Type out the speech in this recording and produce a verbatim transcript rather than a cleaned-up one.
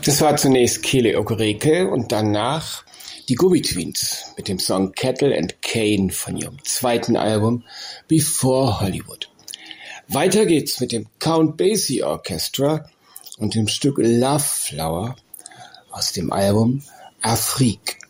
Das war zunächst Kele Okereke und danach die Go-Betweens mit dem Song Kettle and Cane von ihrem zweiten Album Before Hollywood. Weiter geht's mit dem Count Basie Orchestra und dem Stück Love Flower aus dem Album Afrique.